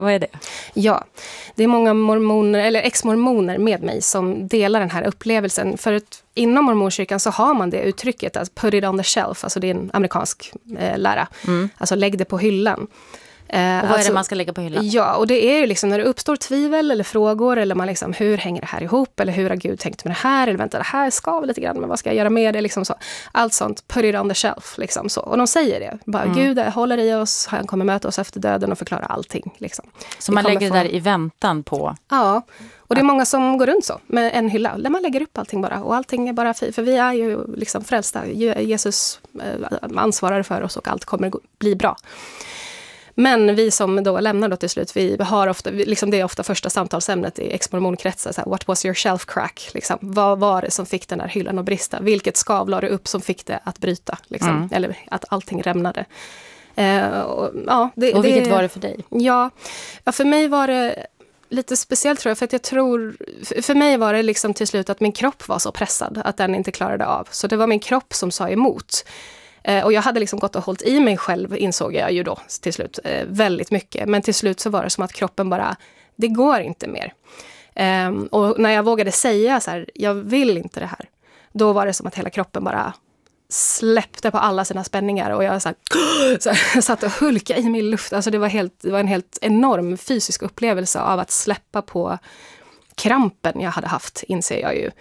Vad är det? Ja, det är många mormoner eller ex-mormoner med mig som delar den här upplevelsen. För att inom mormonkyrkan så har man det uttrycket, alltså put it on the shelf, alltså det är en amerikansk lära. Alltså lägg det på hyllan. Och vad är det man ska lägga på hyllan? Ja, och det är ju liksom när det uppstår tvivel eller frågor eller man liksom, hur hänger det här ihop eller hur har Gud tänkt med det här eller vänta, det här skaver lite grann, men vad ska jag göra med det liksom så. Allt sånt, put it on the shelf liksom så. Och de säger det, bara Gud håller i oss, han kommer möta oss efter döden och förklara allting liksom. Så man lägger det där i väntan på? Ja, och det är många som går runt så med en hylla där man lägger upp allting bara och allting är bara för vi är ju liksom frälsta. Jesus ansvarar för oss och allt kommer bli bra. Men vi som då lämnar då till slut, vi har ofta, liksom det är ofta första samtalsämnet i ex-mormonkretsar, så här, what was your shelf crack? Liksom, vad var det som fick den där hyllan att brista? Vilket skav la du upp som fick det att bryta? Liksom, eller att allting rämnade. Och vilket var det för dig? Ja, för mig var det lite speciellt tror jag, för att jag tror, för mig var det liksom till slut att min kropp var så pressad att den inte klarade av. Så det var min kropp som sa emot. Och jag hade liksom gått och hållit i mig själv, insåg jag ju då till slut, väldigt mycket. Men till slut så var det som att kroppen bara, det går inte mer. Och när jag vågade säga så här, jag vill inte det här. Då var det som att hela kroppen bara släppte på alla sina spänningar. Och jag så här, satt och hulkade i min luft. Alltså det var en helt enorm fysisk upplevelse av att släppa på krampen jag hade haft, inser jag ju.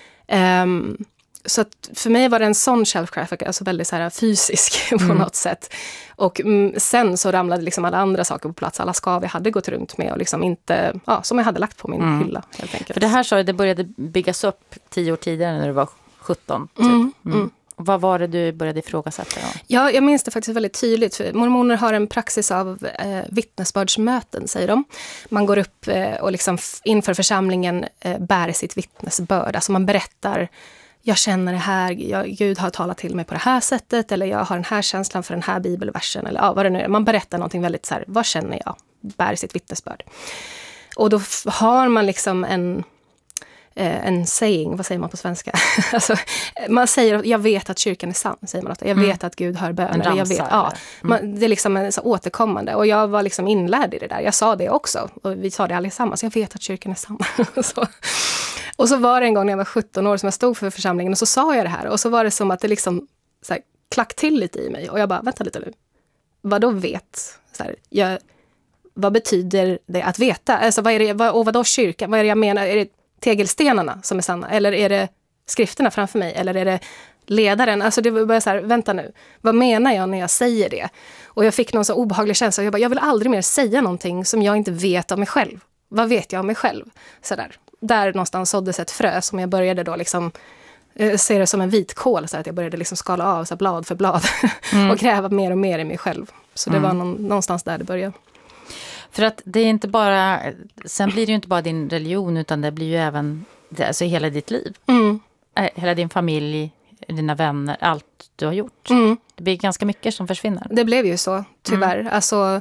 Så att för mig var det en sån shelf-crack, alltså väldigt så här fysisk på något sätt. Och sen så ramlade liksom alla andra saker på plats, alla skav jag hade gått runt med och liksom inte, som jag hade lagt på min hylla helt enkelt. För det här sa du, det började byggas upp 10 år tidigare när du var 17 typ. Vad var det du började ifrågasätta då? Ja, jag minns det faktiskt väldigt tydligt. För mormoner har en praxis av vittnesbördsmöten, säger de. Man går upp och liksom inför församlingen bär sitt vittnesbörd. Alltså man berättar, jag känner det här, Gud har talat till mig på det här sättet, eller jag har den här känslan för den här bibelversen, eller vad det nu är. Man berättar någonting väldigt så här, vad känner jag? Bär sitt vittnesbörd. Och då har man liksom en saying, vad säger man på svenska? Alltså, man säger, jag vet att kyrkan är sann, säger man ofta. Jag vet att Gud hör böner. Jag vet, det är liksom en så återkommande. Och jag var liksom inlärd i det där. Jag sa det också. Och vi sa det allesammans. Jag vet att kyrkan är sann. Och så var det en gång när jag var 17 år som jag stod för församlingen. Och så sa jag det här. Och så var det som att det liksom så här, klack till lite i mig. Och jag bara, vänta lite nu. Vad då vet? Så här, vad betyder det att veta? Alltså, vad då kyrkan? Vad är det jag menar? Är det tegelstenarna som är sanna? Eller är det skrifterna framför mig? Eller är det ledaren? Alltså det var bara så här, vänta nu. Vad menar jag när jag säger det? Och jag fick någon så obehaglig känsla. Jag vill aldrig mer säga någonting som jag inte vet om mig själv. Vad vet jag om mig själv? Så där någonstans såddes ett frö som jag började då liksom se det som en vitkål. Så att jag började liksom skala av så här, blad för blad. Och gräva mer och mer i mig själv. Så det var någonstans där det började. För att det är inte bara, sen blir det ju inte bara din religion utan det blir ju även alltså hela ditt liv. Hela din familj, dina vänner, allt du har gjort. Det blir ganska mycket som försvinner. Det blev ju så, tyvärr. Alltså,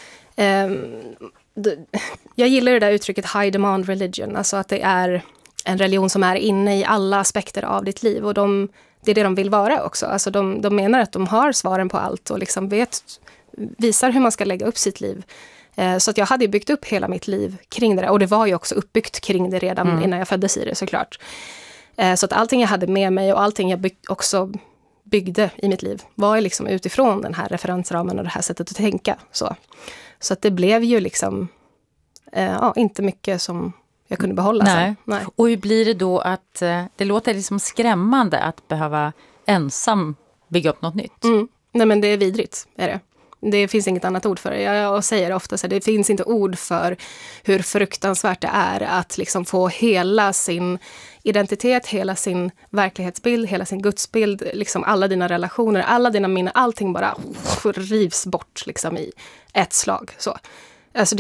jag gillar det där uttrycket high demand religion. Alltså att det är en religion som är inne i alla aspekter av ditt liv. Och det är det de vill vara också. Alltså de menar att de har svaren på allt och liksom visar hur man ska lägga upp sitt liv. Så att jag hade byggt upp hela mitt liv kring det där. Och det var ju också uppbyggt kring det redan innan jag föddes i det, såklart. Så att allting jag hade med mig och allting jag också byggde i mitt liv var ju liksom utifrån den här referensramen och det här sättet att tänka. Så att det blev ju liksom inte mycket som jag kunde behålla. Nej. Och hur blir det då att det låter liksom skrämmande att behöva ensam bygga upp något nytt? Nej, men det är vidrigt, är det. Det finns inget annat ord för det. Jag säger ofta så det finns inte ord för hur fruktansvärt det är att liksom få hela sin identitet, hela sin verklighetsbild, hela sin gudsbild, liksom alla dina relationer, alla dina minnen, allting bara rivs bort liksom i ett slag. Så. Alltså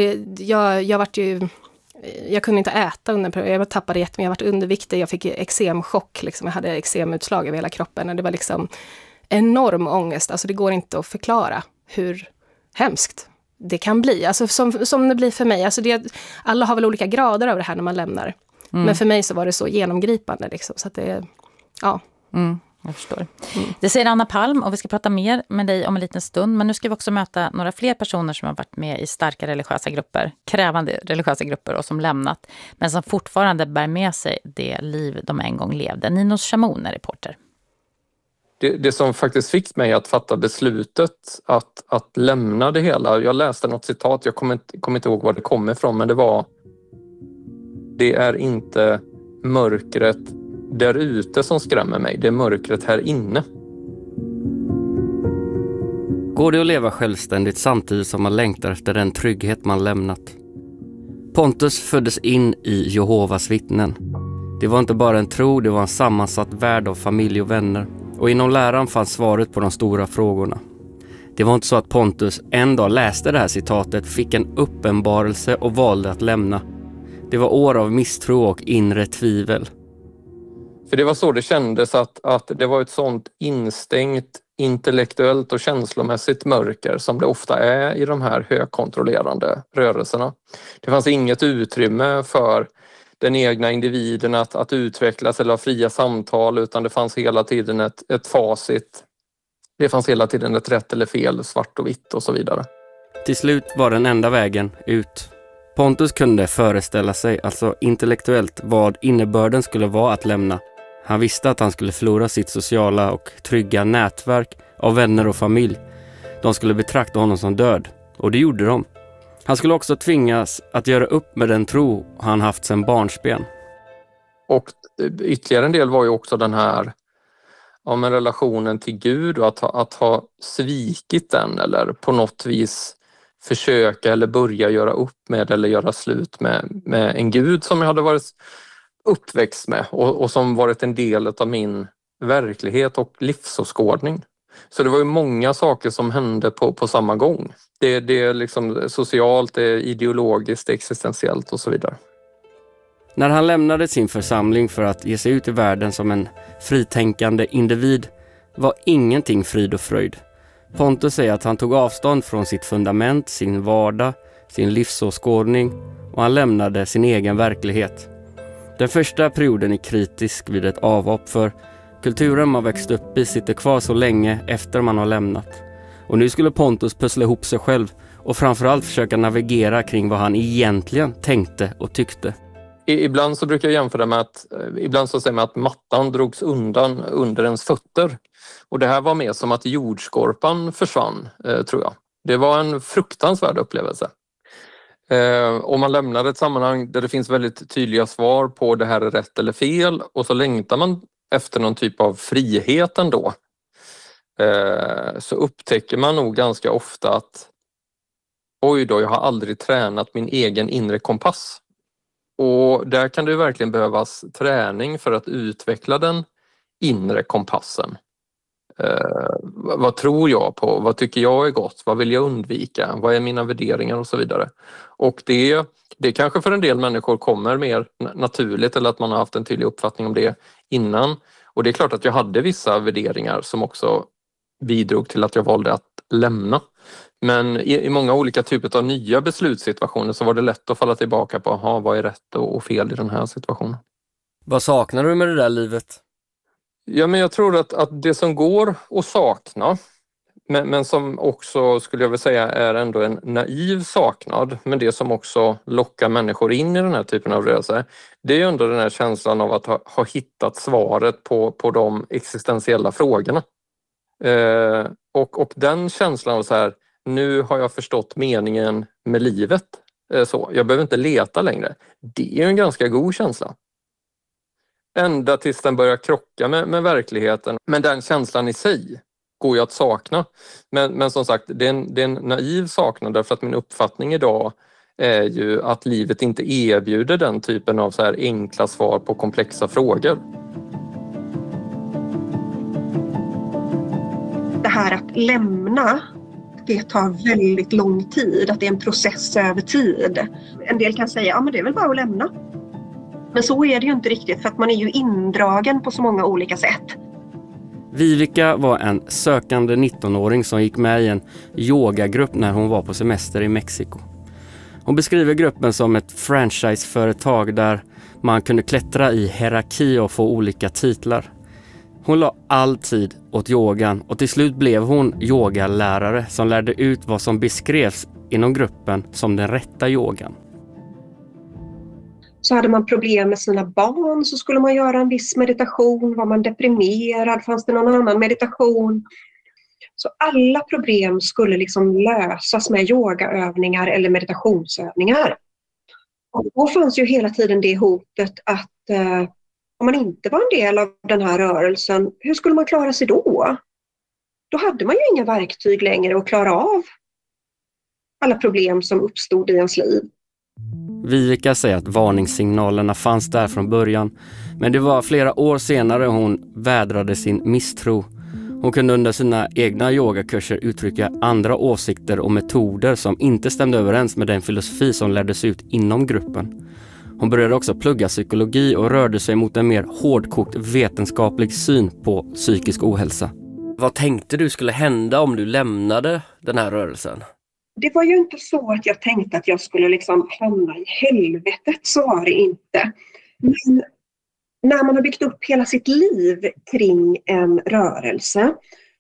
jag kunde inte äta under, jag tappade jättemycket, jag var underviktig, jag fick eksemchock, liksom, jag hade eksemutslag över hela kroppen och det var liksom enorm ångest, alltså det går inte att förklara hur hemskt det kan bli. Alltså som det blir för mig. Alltså alla har väl olika grader av det här när man lämnar. Men för mig så var det så genomgripande. Liksom, så att det, ja. Jag förstår. Det säger Anna Palm och vi ska prata mer med dig om en liten stund. Men nu ska vi också möta några fler personer som har varit med i starka religiösa grupper, krävande religiösa grupper och som lämnat. Men som fortfarande bär med sig det liv de en gång levde. Ninos Shamoun är reporter. Det som faktiskt fick mig att fatta beslutet att lämna det hela. Jag läste något citat, jag kommer inte ihåg var det kommer ifrån, men det var: det är inte mörkret där ute som skrämmer mig, det är mörkret här inne. Går det att leva självständigt samtidigt som man längtar efter den trygghet man lämnat? Pontus föddes in i Jehovas vittnen. Det var inte bara en tro, det var en sammansatt värld av familj och vänner. Och inom läran fanns svaret på de stora frågorna. Det var inte så att Pontus en dag läste det här citatet, fick en uppenbarelse och valde att lämna. Det var år av misstro och inre tvivel. För det var så det kändes, att det var ett sånt instängt intellektuellt och känslomässigt mörker som det ofta är i de här högkontrollerande rörelserna. Det fanns inget utrymme för den egna individen att utvecklas eller ha fria samtal, utan det fanns hela tiden ett facit. Det fanns hela tiden ett rätt eller fel, svart och vitt och så vidare. Till slut var den enda vägen ut. Pontus kunde föreställa sig, alltså intellektuellt, vad innebörden skulle vara att lämna. Han visste att han skulle förlora sitt sociala och trygga nätverk av vänner och familj. De skulle betrakta honom som död, och det gjorde de. Han skulle också tvingas att göra upp med den tro han haft sedan barnsben. Och ytterligare en del var ju också den här med relationen till Gud, och att ha svikit den eller på något vis försöka eller börja göra upp med eller göra slut med en Gud som jag hade varit uppväxt med och som varit en del av min verklighet och livsåskådning. Så det var ju många saker som hände på samma gång. Det är liksom socialt, det är ideologiskt, det är existentiellt och så vidare. När han lämnade sin församling för att ge sig ut i världen som en fritänkande individ var ingenting frid och fröjd. Pontus säger att han tog avstånd från sitt fundament, sin vardag, sin livsåskådning, och han lämnade sin egen verklighet. Den första perioden är kritisk vid ett avhopp, för kulturen man växt upp i sitter kvar så länge efter man har lämnat. Och nu skulle Pontus pussla ihop sig själv och framförallt försöka navigera kring vad han egentligen tänkte och tyckte. Ibland så brukar jag jämföra med ibland så säger man att mattan drogs undan under ens fötter. Och det här var mer som att jordskorpan försvann, tror jag. Det var en fruktansvärd upplevelse. Om man lämnar ett sammanhang där det finns väldigt tydliga svar på det här är rätt eller fel, och så längtar man efter någon typ av frihet ändå, så upptäcker man nog ganska ofta att oj då, jag har aldrig tränat min egen inre kompass. Och där kan det verkligen behövas träning för att utveckla den inre kompassen. Vad tror jag på? Vad tycker jag är gott? Vad vill jag undvika? Vad är mina värderingar och så vidare? Och det kanske för en del människor kommer mer naturligt, eller att man har haft en tydlig uppfattning om det innan. Och det är klart att jag hade vissa värderingar som också bidrog till att jag valde att lämna. Men i många olika typer av nya beslutssituationer så var det lätt att falla tillbaka på vad är rätt och fel i den här situationen. Vad saknar du med det där livet? Ja, men jag tror att det som går att sakna, men som också skulle jag vilja säga är ändå en naiv saknad, men det som också lockar människor in i den här typen av rörelse, det är ju ändå den här känslan av att ha hittat svaret på de existentiella frågorna. Och den känslan av så här, nu har jag förstått meningen med livet, så jag behöver inte leta längre. Det är en ganska god känsla. Ända tills den börjar krocka med verkligheten. Men den känslan i sig går ju att sakna. Men som sagt, det är en naiv saknad, därför att min uppfattning idag är ju att livet inte erbjuder den typen av så här enkla svar på komplexa frågor. Det här att lämna, det tar väldigt lång tid, att det är en process över tid. En del kan säga, men det är väl bara att lämna. Men så är det ju inte riktigt, för att man är ju indragen på så många olika sätt. Vivica var en sökande 19-åring som gick med i en yogagrupp när hon var på semester i Mexiko. Hon beskriver gruppen som ett franchiseföretag där man kunde klättra i hierarki och få olika titlar. Hon la all tid åt yogan och till slut blev hon yogalärare som lärde ut vad som beskrevs inom gruppen som den rätta yogan. Så hade man problem med sina barn så skulle man göra en viss meditation. Var man deprimerad fanns det någon annan meditation. Så alla problem skulle liksom lösas med yogaövningar eller meditationsövningar. Och då fanns ju hela tiden det hotet att om man inte var en del av den här rörelsen, hur skulle man klara sig då? Då hade man ju inga verktyg längre att klara av alla problem som uppstod i ens liv. Viveka säger att varningssignalerna fanns där från början, men det var flera år senare hon vädrade sin misstro. Hon kunde under sina egna yogakurser uttrycka andra åsikter och metoder som inte stämde överens med den filosofi som lärdes ut inom gruppen. Hon började också plugga psykologi och rörde sig mot en mer hårdkokt vetenskaplig syn på psykisk ohälsa. Vad tänkte du skulle hända om du lämnade den här rörelsen? Det var ju inte så att jag tänkte att jag skulle liksom hamna i helvetet, så var det inte. Men när man har byggt upp hela sitt liv kring en rörelse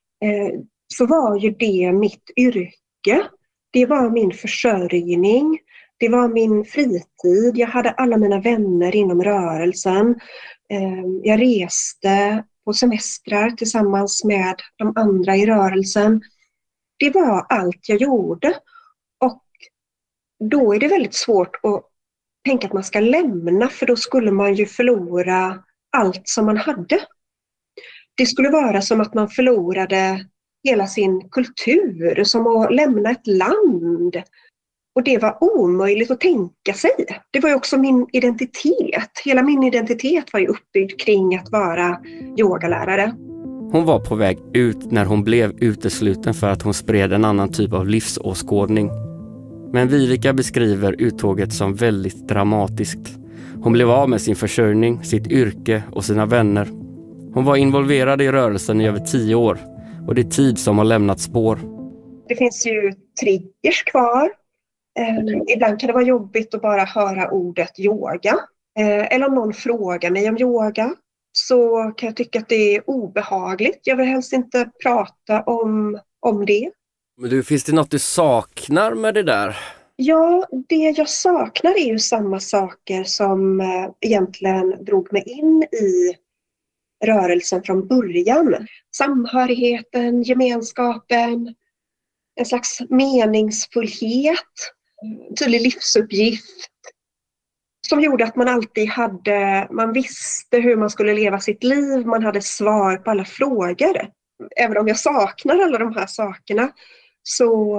så var ju det mitt yrke. Det var min försörjning. Det var min fritid. Jag hade alla mina vänner inom rörelsen. Jag reste på semestrar tillsammans med de andra i rörelsen. Det var allt jag gjorde. Och då är det väldigt svårt att tänka att man ska lämna, för då skulle man ju förlora allt som man hade. Det skulle vara som att man förlorade hela sin kultur, som att lämna ett land. Och det var omöjligt att tänka sig. Det var ju också min identitet. Hela min identitet var ju uppbyggd kring att vara yogalärare. Hon var på väg ut när hon blev utesluten för att hon spred en annan typ av livsåskådning. Men Viveka beskriver uttåget som väldigt dramatiskt. Hon blev av med sin försörjning, sitt yrke och sina vänner. Hon var involverad i rörelsen i över 10 år och det är tid som har lämnat spår. Det finns ju triggers kvar. Ibland kan det vara jobbigt att bara höra ordet yoga. Eller om någon frågar mig om yoga så kan jag tycka att det är obehagligt. Jag vill helst inte prata om det. Men du, finns det något du saknar med det där? Ja, det jag saknar är ju samma saker som egentligen drog mig in i rörelsen från början. Samhörigheten, gemenskapen, en slags meningsfullhet, tydlig livsuppgift som gjorde att man alltid man visste hur man skulle leva sitt liv, man hade svar på alla frågor. Även om jag saknar alla de här sakerna så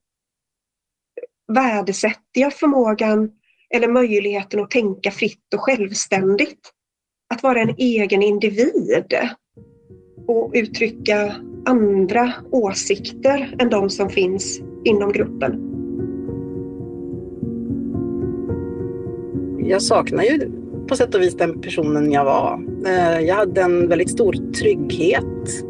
värdesätter jag förmågan eller möjligheten att tänka fritt och självständigt. Att vara en egen individ och uttrycka andra åsikter än de som finns inom gruppen. Jag saknar ju på sätt och vis den personen jag var. Jag hade en väldigt stor trygghet.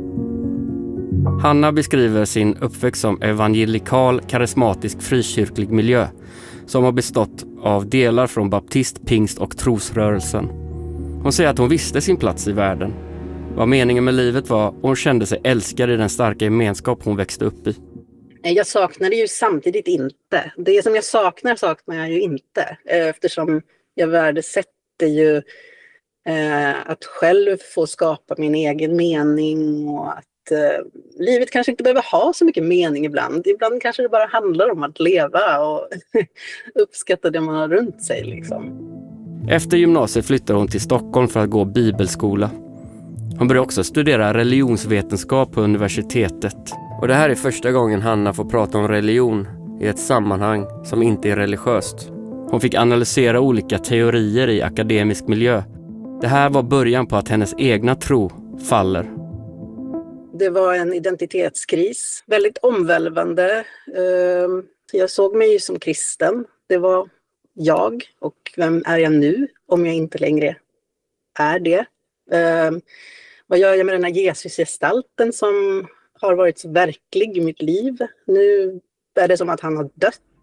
Hanna beskriver sin uppväxt som evangelikal, karismatisk, frikyrklig miljö som har bestått av delar från baptist, pingst och trosrörelsen. Hon säger att hon visste sin plats i världen. Vad meningen med livet var och hon kände sig älskad i den starka gemenskap hon växte upp i. Jag saknade ju samtidigt inte. Det som jag saknar jag ju inte. Eftersom jag värdesätter ju att själv få skapa min egen mening och att livet kanske inte behöver ha så mycket mening ibland. Ibland kanske det bara handlar om att leva och uppskatta det man har runt sig liksom. Efter gymnasiet flyttar hon till Stockholm för att gå bibelskola. Hon börjar också studera religionsvetenskap på universitetet. Och det här är första gången Hanna får prata om religion i ett sammanhang som inte är religiöst. Hon fick analysera olika teorier i akademisk miljö. Det här var början på att hennes egna tro faller. Det var en identitetskris, väldigt omvälvande. Jag såg mig som kristen. Det var jag, och vem är jag nu om jag inte längre är det? Vad gör jag med den här Jesusgestalten som har varit så verklig i mitt liv? Nu är det som att han har dött.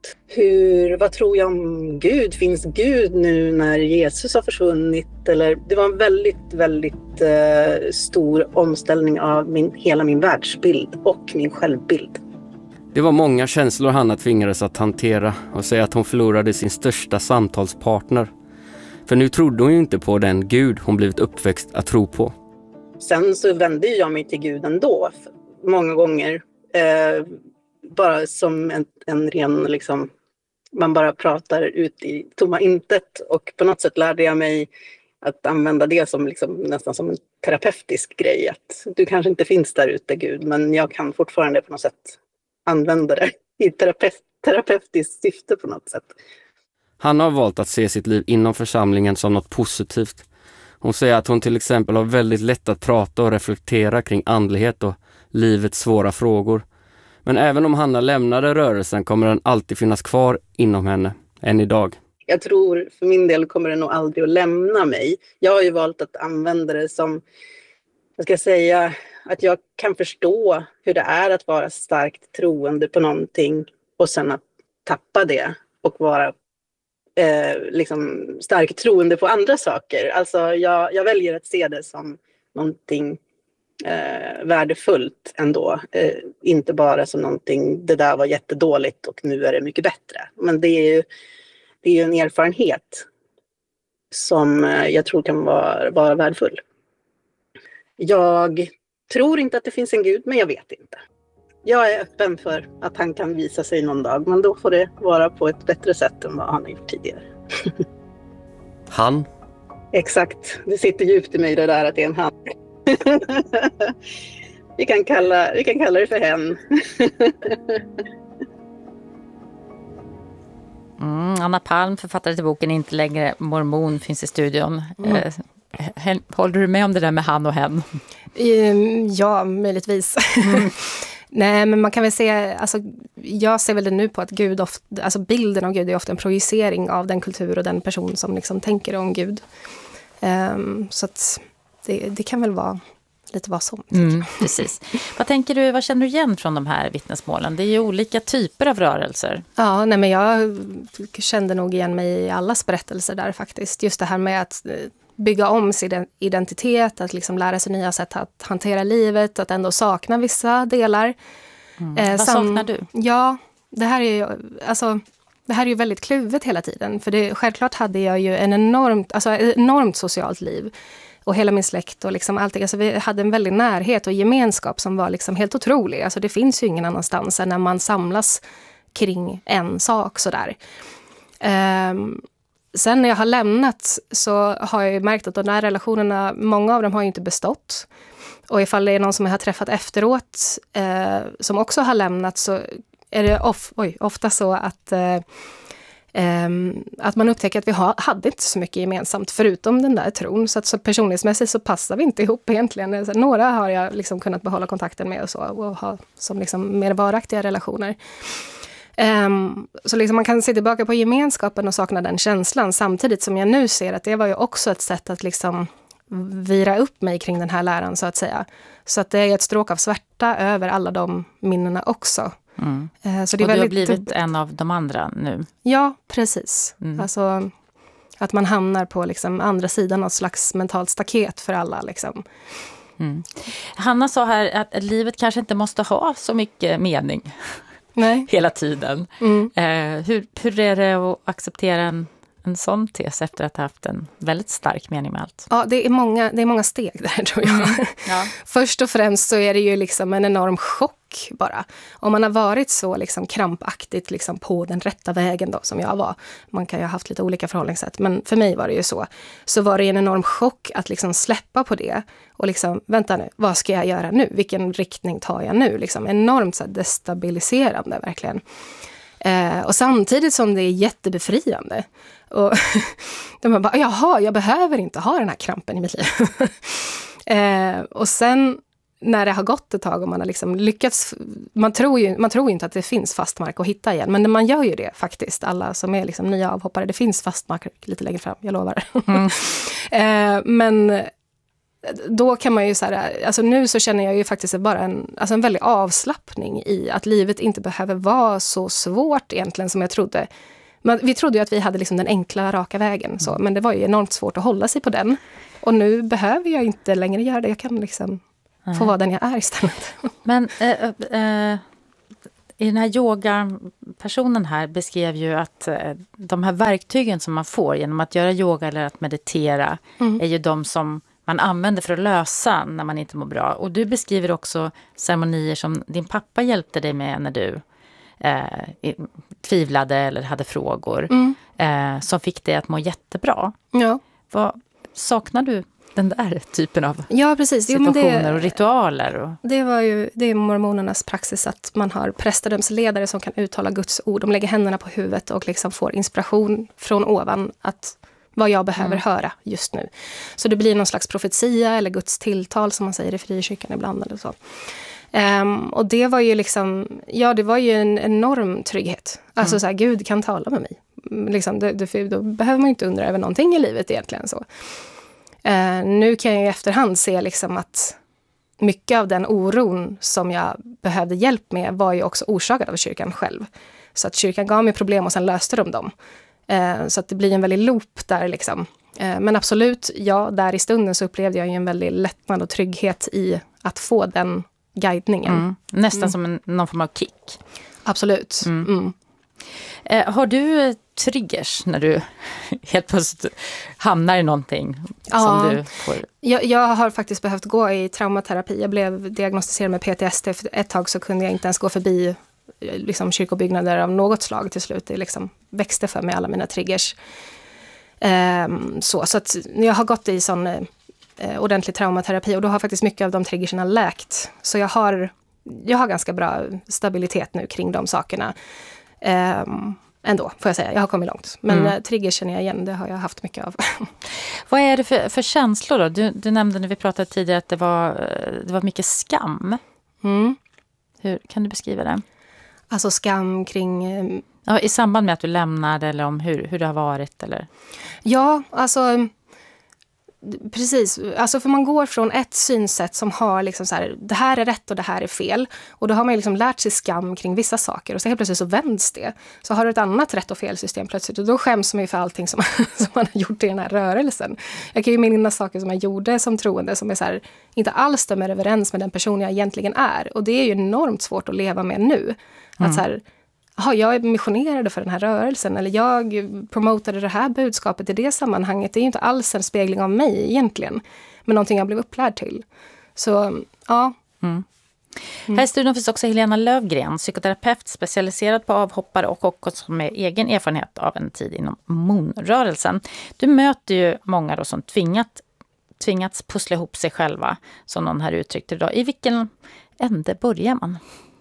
Vad tror jag om Gud? Finns Gud nu när Jesus har försvunnit? Eller, det var en väldigt, väldigt stor omställning av hela min världsbild och min självbild. Det var många känslor Hanna tvingades att hantera och säga att hon förlorade sin största samtalspartner. För nu trodde hon ju inte på den Gud hon blivit uppväxt att tro på. Sen så vände jag mig till Gud ändå många gånger. Bara som en ren, liksom, man bara pratar ut i tomma intet. Och på något sätt lärde jag mig att använda det som liksom, nästan som en terapeutisk grej. Att du kanske inte finns där ute, Gud, men jag kan fortfarande på något sätt använda det i terapeutiskt syfte på något sätt. Hanna har valt att se sitt liv inom församlingen som något positivt. Hon säger att hon till exempel har väldigt lätt att prata och reflektera kring andlighet och livets svåra frågor. Men även om Hanna lämnade rörelsen kommer den alltid finnas kvar inom henne, än idag. Jag tror för min del kommer det nog aldrig att lämna mig. Jag har ju valt att använda det som, jag ska säga, att jag kan förstå hur det är att vara starkt troende på någonting och sen att tappa det och vara liksom starkt troende på andra saker. Alltså jag väljer att se det som någonting värdefullt ändå. Inte bara som någonting, det där var jättedåligt och nu är det mycket bättre. Men det är ju en erfarenhet som jag tror kan vara värdefull. Jag tror inte att det finns en Gud, men jag vet inte. Jag är öppen för att han kan visa sig någon dag, men då får det vara på ett bättre sätt än vad han har gjort tidigare. Han? Exakt, det sitter djupt i mig det där att det är en han. vi kan kalla det för hen. Anna Palm, författare till boken Inte längre mormon, finns i studion. Håller du med om det där med han och hen? Ja, möjligtvis. Nej, men man kan väl se, alltså, jag ser väl det nu på att Gud ofta, alltså bilden av Gud är ofta en projicering av den kultur och den person som liksom tänker om Gud. Så att det kan väl vara lite vad som. Precis. Vad känner du igen från de här vittnesmålen? Det är ju olika typer av rörelser. Ja, nej, men jag kände nog igen mig i allas berättelser där faktiskt. Just det här med att bygga om sin identitet, att liksom lära sig nya sätt att hantera livet, att ändå sakna vissa delar. Vad saknar du? Ja, det här är ju väldigt kluvet hela tiden. För självklart hade jag ju ett enormt socialt liv. Och hela min släkt och liksom allting. Alltså vi hade en väldig närhet och gemenskap som var liksom helt otrolig. Alltså det finns ju ingen annanstans än när man samlas kring en sak sådär. Sen när jag har lämnat så har jag ju märkt att de här relationerna, många av dem har ju inte bestått. Och ifall det är någon som jag har träffat efteråt som också har lämnat, så är det ofta så att man upptäcker att vi hade inte så mycket gemensamt förutom den där tron. Så att så personlighetsmässigt så passar vi inte ihop egentligen. Så några har jag liksom kunnat behålla kontakten med och ha som liksom mer varaktiga relationer. Så liksom man kan se tillbaka på gemenskapen och sakna den känslan, samtidigt som jag nu ser att det var ju också ett sätt att liksom vira upp mig kring den här läran, så att säga. Så att det är ett stråk av svärta över alla de minnena också. Så det är och du har blivit en av de andra nu. Ja, precis. Alltså att man hamnar på liksom andra sidan av ett slags mentalt staket för alla. Liksom. Hanna sa här att livet kanske inte måste ha så mycket mening. Nej. Hela tiden. Hur är det att acceptera en sån tes efter att ha haft en väldigt stark mening med allt? Ja, det är många steg där, tror jag. Ja. Först och främst så är det ju liksom en enorm chock bara. Om man har varit så liksom krampaktigt liksom på den rätta vägen då, som jag var. Man kan ju ha haft lite olika förhållningssätt, men för mig var det ju så. Så var det en enorm chock att liksom släppa på det. Och liksom, vänta nu, vad ska jag göra nu? Vilken riktning tar jag nu? Liksom enormt så här destabiliserande, verkligen. Och samtidigt som det är jättebefriande. Och de bara, jaha, jag behöver inte ha den här krampen i mitt liv. Och sen när det har gått ett tag och man har liksom lyckats, man tror ju inte att det finns fast mark att hitta igen, men man gör ju det faktiskt, alla som är liksom nya avhoppare, det finns fast mark lite längre fram, jag lovar. Men då kan man ju så här, alltså nu så känner jag ju faktiskt bara en väldig avslappning i att livet inte behöver vara så svårt egentligen som jag trodde. Vi trodde ju att vi hade liksom den enkla, raka vägen, så, men det var ju enormt svårt att hålla sig på den. Och nu behöver jag inte längre göra det. Jag kan liksom få vara den jag är istället. Men i den här yogapersonen här beskrev ju att de här verktygen som man får genom att göra yoga eller att meditera är ju de som man använder för att lösa när man inte mår bra. Och du beskriver också ceremonier som din pappa hjälpte dig med när du tvivlade eller hade frågor som fick dig att må jättebra. Ja. Vad saknar du den där typen av precis. situationer och ritualer? Det är mormonernas praxis att man har prästadömsledare som kan uttala Guds ord. De lägger händerna på huvudet och liksom får inspiration från ovan att vad jag behöver höra just nu. Så det blir någon slags profetia eller Guds tilltal som man säger i frikyrkan ibland eller så. Och det var ju liksom, det var ju en enorm trygghet. Alltså så här, Gud kan tala med mig. Liksom, då behöver man ju inte undra över någonting i livet egentligen så. Nu kan jag i efterhand se liksom att mycket av den oron som jag behövde hjälp med var ju också orsakad av kyrkan själv. Så att kyrkan gav mig problem och sen löste de dem. Så att det blir en väldigt loop där liksom. Men absolut, där i stunden så upplevde jag ju en väldigt lättnad och trygghet i att få den guidningen. Nästan som någon form av kick. Absolut. Har du triggers när du helt plötsligt hamnar i någonting som du får? Jag har faktiskt behövt gå i traumaterapi. Jag blev diagnostiserad med PTSD. För ett tag så kunde jag inte ens gå förbi liksom, kyrkobyggnader av något slag till slut. Det liksom växte för mig alla mina triggers. Så att jag har gått i sån ordentlig traumaterapi och då har faktiskt mycket av de triggerserna läkt. Så jag har ganska bra stabilitet nu kring de sakerna. Ändå, får jag säga. Jag har kommit långt. Men triggers känner jag igen, det har jag haft mycket av. Vad är det för känslor då? Du nämnde när vi pratade tidigare att det var mycket skam. Hur kan du beskriva det? Alltså skam kring... Ja, i samband med att du lämnade eller om hur det har varit? Eller? Ja, alltså... Precis, alltså för man går från ett synsätt som har liksom så här, det här är rätt och det här är fel. Och då har man liksom lärt sig skam kring vissa saker och så helt plötsligt så vänds det. Så har du ett annat rätt och fel system plötsligt och då skäms man ju för allting som man har gjort i den här rörelsen. Jag kan ju minnas saker som jag gjorde som troende som är så här, inte alls stämmer överens med den person jag egentligen är. Och det är ju enormt svårt att leva med nu. Att så här, jag missionerade för den här rörelsen eller jag promotade det här budskapet i det sammanhanget. Det är ju inte alls en spegling av mig egentligen. Men någonting jag blev upplärd till. Så, ja. Här i studion finns också Helena Lövgren, psykoterapeut specialiserad på avhoppare och också med egen erfarenhet av en tid inom Moon-rörelsen. Du möter ju många då som tvingats pussla ihop sig själva, som någon här uttryckte idag. I vilken ände börjar man?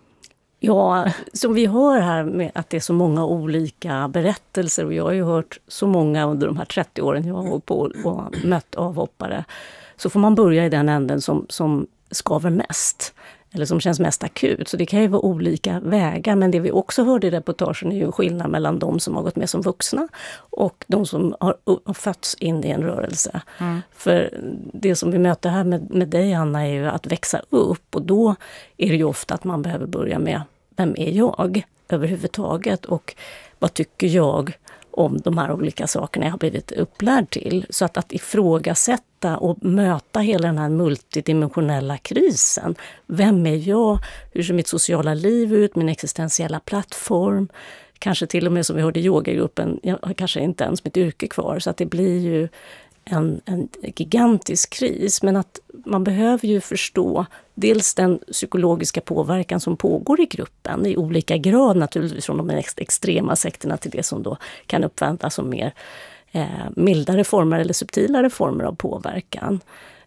Ja, som vi hör här med att det är så många olika berättelser och jag har ju hört så många under de här 30 åren jag har hållit på och mött avhoppare. Så får man börja i den änden som skaver mest eller som känns mest akut. Så det kan ju vara olika vägar, men det vi också hörde i reportagen är ju en skillnad mellan de som har gått med som vuxna och de som har fötts in i en rörelse. För det som vi möter här med dig, Anna, är ju att växa upp och då är det ju ofta att man behöver börja med vem är jag överhuvudtaget och vad tycker jag om de här olika sakerna jag har blivit upplärd till. Så att ifrågasätta och möta hela den här multidimensionella krisen. Vem är jag? Hur ser mitt sociala liv ut? Min existentiella plattform? Kanske till och med som vi hörde i yogagruppen, jag har kanske inte ens mitt yrke kvar. Så att det blir ju en gigantisk kris. Men att man behöver ju förstå dels den psykologiska påverkan som pågår i gruppen i olika grad naturligtvis från de extrema sekterna till det som då kan uppfattas som mer mildare former eller subtilare former av påverkan.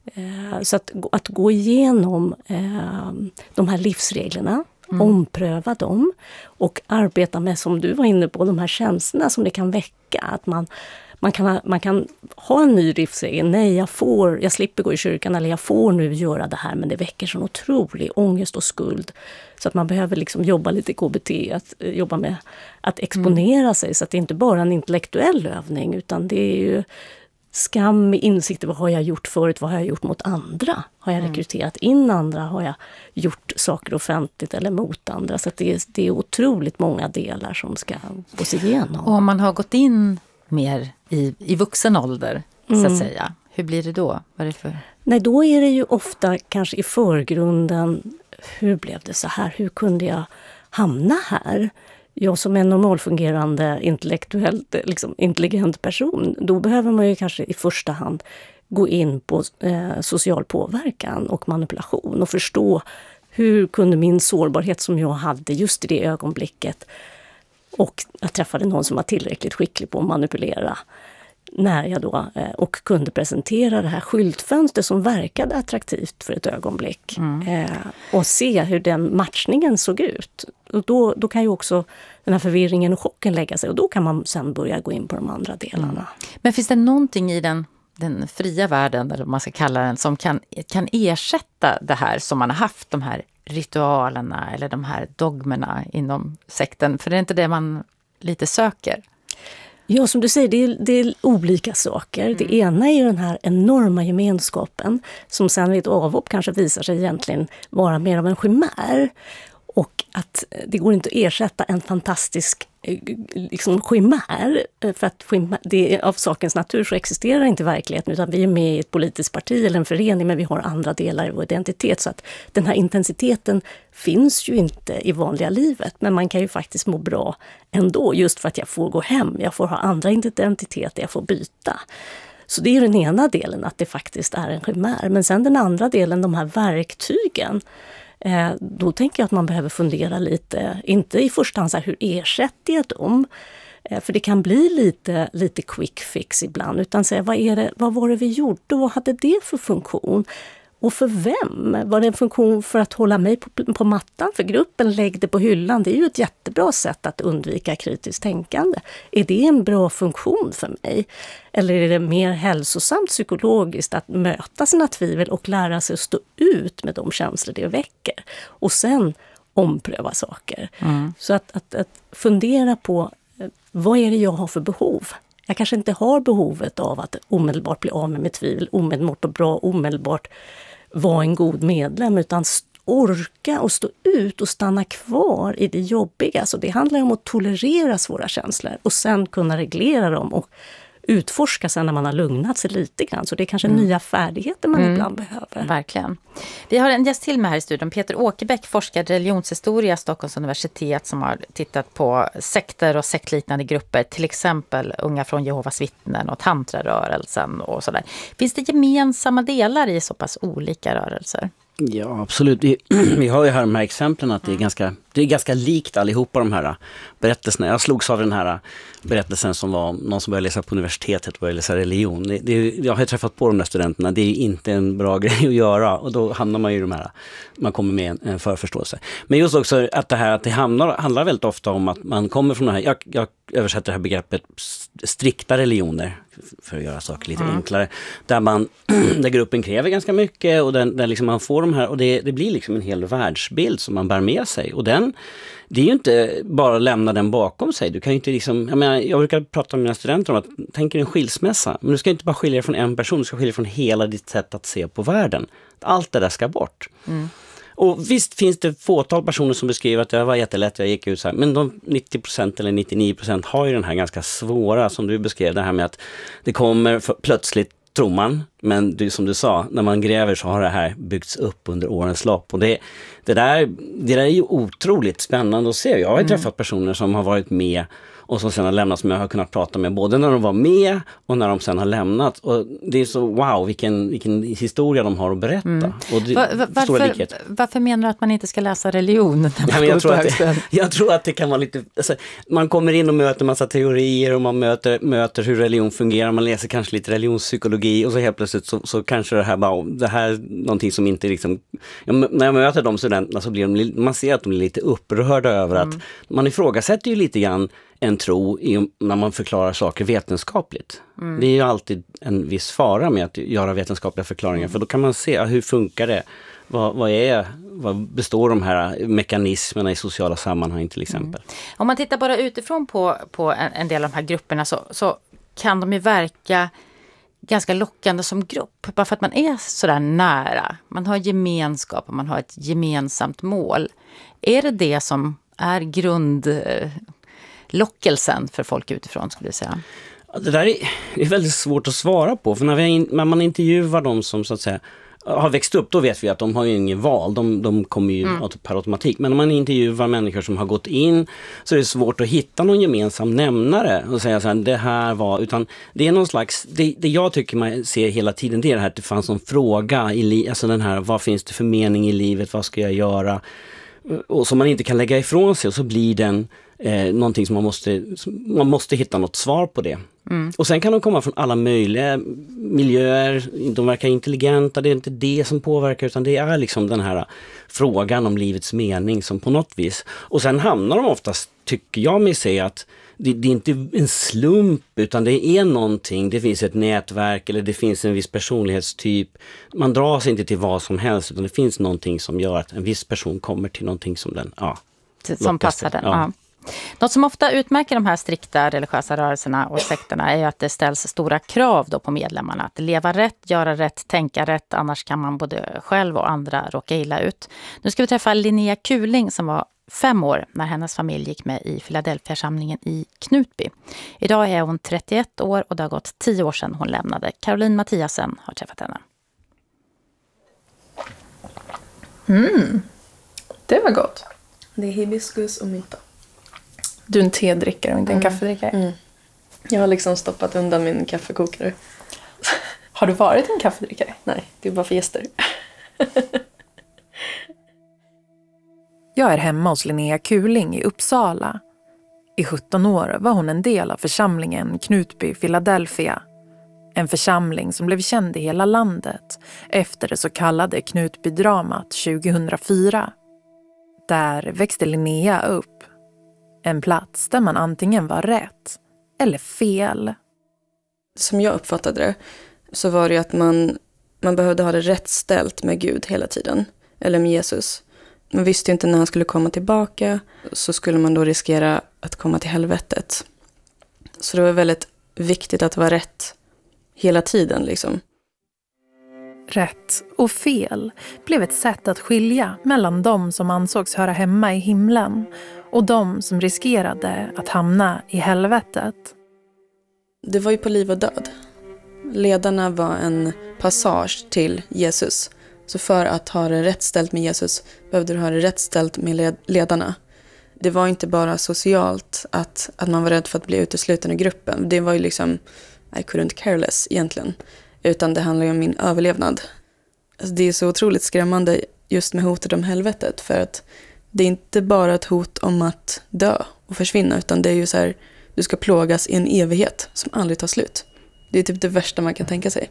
Så att gå igenom de här livsreglerna, ompröva dem och arbeta med, som du var inne på, de här känslorna som det kan väcka. Att man kan ha en ny livsregel. Nej, jag slipper gå i kyrkan eller jag får nu göra det här, men det väcker sån otrolig ångest och skuld. Så att man behöver liksom jobba lite KBT, att jobba med att exponera sig så att det inte bara är en intellektuell övning utan det är ju skam, insikter, vad har jag gjort förut, vad har jag gjort mot andra? Har jag rekryterat in andra? Har jag gjort saker offentligt eller mot andra? Så att det är otroligt många delar som ska gås igenom. Och om man har gått in mer i vuxen ålder, så att säga, hur blir det då? Vad är det för? Nej, då är det ju ofta kanske i förgrunden, hur blev det så här? Hur kunde jag hamna här? Jag som en normalfungerande, intellektuellt intelligent person, då behöver man ju kanske i första hand gå in på social påverkan och manipulation och förstå hur kunde min sårbarhet som jag hade just i det ögonblicket, och jag träffade någon som var tillräckligt skicklig på att manipulera när jag då och kunde presentera det här skyltfönster som verkade attraktivt för ett ögonblick och se hur den matchningen såg ut. Och då kan ju också den här förvirringen och chocken lägga sig, och då kan man sen börja gå in på de andra delarna. Men finns det någonting i den fria världen, eller vad man ska kalla den, som kan ersätta det här som man har haft, de här ritualerna eller de här dogmerna inom sekten? För det är inte det man lite söker. Ja, som du säger, det är olika saker. Det ena är ju den här enorma gemenskapen som sen vid ett avhopp kanske visar sig egentligen vara mer av en chimär. Och att det går inte att ersätta en fantastisk chimär, för att det är av sakens natur så existerar inte verkligheten, utan vi är med i ett politiskt parti eller en förening, men vi har andra delar i vår identitet, så att den här intensiteten finns ju inte i vanliga livet, men man kan ju faktiskt må bra ändå, just för att jag får gå hem, jag får ha andra identiteter, jag får byta. Så det är den ena delen, att det faktiskt är en chimär, men sen den andra delen, de här verktygen, då tänker jag att man behöver fundera lite, inte i första hand så här, hur ersätter jag dem? För det kan bli lite quick fix ibland, utan säga vad var det vi gjorde och vad hade det för funktion? Och för vem? Var det en funktion för att hålla mig på mattan för gruppen? Lägg det på hyllan. Det är ju ett jättebra sätt att undvika kritiskt tänkande. Är det en bra funktion för mig? Eller är det mer hälsosamt psykologiskt att möta sina tvivel och lära sig att stå ut med de känslor det väcker? Och sen ompröva saker. Så att fundera på, vad är det jag har för behov? Jag kanske inte har behovet av att omedelbart bli av med mitt tvivel, omedelbart och bra, omedelbart vara en god medlem, utan orka och stå ut och stanna kvar i det jobbiga. Så det handlar om att tolerera svåra känslor och sen kunna reglera dem och utforska sen när man har lugnat sig lite grann. Så det är kanske nya färdigheter man ibland behöver. Verkligen. Vi har en gäst till med här i studion. Peter Åkerbäck, forskar religionshistoria, Stockholms universitet, som har tittat på sekter och sektliknande grupper. Till exempel Unga från Jehovas vittnen och tantrarörelsen och sådär. Finns det gemensamma delar i så pass olika rörelser? Ja, absolut. Vi har ju här de här exemplen att det är ganska likt allihopa de här berättelserna. Jag slogs av den här berättelsen som var någon som började läsa på universitetet och började läsa religion. Jag har träffat på de där studenterna. Det är inte en bra grej att göra, och då hamnar man ju de här, man kommer med en förförståelse. Men just också att det handlar väldigt ofta om att man kommer från det här, jag översätter det här begreppet strikta religioner för att göra saker lite enklare, där gruppen kräver ganska mycket och där liksom man får de här, och det blir liksom en hel världsbild som man bär med sig, och det är ju inte bara att lämna den bakom sig. Du kan ju inte jag brukar prata med mina studenter om att tänk en skilsmässa, men du ska inte bara skilja från en person, du ska skilja från hela ditt sätt att se på världen. Allt det där ska bort. Och visst finns det fåtal personer som beskriver att det var jättelätt, jag gick ut så här, men de 90% eller 99% har ju den här ganska svåra, som du beskrev, det här med att det kommer plötsligt, tror man, men som du sa, när man gräver så har det här byggts upp under årens lopp, och det där är ju otroligt spännande att se. Jag har ju träffat personer som har varit med och som sen har lämnat, som jag har kunnat prata med både när de var med och när de sen har lämnat, och det är så wow, vilken historia de har att berätta. Och varför menar du att man inte ska läsa religion när man jag tror att det kan vara lite, alltså, man kommer in och möter massa teorier och man möter hur religion fungerar, man läser kanske lite religionspsykologi, och så helt plötsligt så kanske det här är någonting som inte liksom, när jag möter de studenterna så blir man ser att de är lite upprörda över att man ifrågasätter ju lite grann en tro när man förklarar saker vetenskapligt. Det är ju alltid en viss fara med att göra vetenskapliga förklaringar, för då kan man se hur funkar det? Vad består de här mekanismerna i sociala sammanhang till exempel? Om man tittar bara utifrån på en del av de här grupperna så kan de ju verka ganska lockande som grupp. Bara för att man är sådär nära. Man har gemenskap och man har ett gemensamt mål. Är det som är grundlockelsen för folk utifrån, skulle jag säga? Det där är väldigt svårt att svara på. För när man intervjuar dem som så att säga har växt upp, då vet vi att de har ju ingen val. De kommer ju per automatik. Men om man intervjuar människor som har gått in, så är det svårt att hitta någon gemensam nämnare och säga så här, det här var, utan det är någon slags, det jag tycker man ser hela tiden, det är det här att det fanns någon fråga alltså den här, vad finns det för mening i livet, vad ska jag göra? Och som man inte kan lägga ifrån sig, och så blir den någonting som man måste hitta något svar på det. Och sen kan de komma från alla möjliga miljöer, de verkar intelligenta, det är inte det som påverkar, utan det är liksom den här frågan om livets mening som på något vis. Och sen hamnar de oftast, tycker jag mig se, att det är inte en slump, utan det är någonting, det finns ett nätverk eller det finns en viss personlighetstyp. Man drar sig inte till vad som helst, utan det finns någonting som gör att en viss person kommer till någonting som den, som passar den. Ja. Något som ofta utmärker de här strikta religiösa rörelserna och sekterna är att det ställs stora krav då på medlemmarna att leva rätt, göra rätt, tänka rätt, annars kan man både själv och andra råka illa ut. Nu ska vi träffa Linnea Kuling som var 5 år när hennes familj gick med i Philadelphia-samlingen i Knutby. Idag är hon 31 år och det har gått 10 år sedan hon lämnade. Caroline Mattiasen har träffat henne. Det var gott. Det är hibiskus och mynta. Du är en tedrickare och inte en kaffedrickare. Jag har liksom stoppat undan min kaffekokare. Har du varit en kaffedrickare? Nej, det är bara för gäster. Jag är hemma hos Linnea Kuling i Uppsala. I 17 år var hon en del av församlingen Knutby, Philadelphia. En församling som blev känd i hela landet efter det så kallade Knutby-dramat 2004. Där växte Linnea upp. En plats där man antingen var rätt eller fel. Som jag uppfattade det så var det att man behövde ha det rätt ställt med Gud hela tiden. Eller med Jesus. Man visste ju inte när han skulle komma tillbaka. Så skulle man då riskera att komma till helvetet. Så det var väldigt viktigt att vara rätt hela tiden liksom. Rätt och fel blev ett sätt att skilja mellan de som ansågs höra hemma i himlen och de som riskerade att hamna i helvetet. Det var ju på liv och död. Ledarna var en passage till Jesus. Så för att ha det rätt ställt med Jesus behövde du ha det rätt ställt med ledarna. Det var inte bara socialt att man var rädd för att bli utesluten i gruppen. Det var ju liksom, I couldn't care less egentligen. Utan det handlar ju om min överlevnad. Alltså det är så otroligt skrämmande just med hotet om helvetet. För att det är inte bara ett hot om att dö och försvinna. Utan det är ju så här, du ska plågas i en evighet som aldrig tar slut. Det är typ det värsta man kan tänka sig.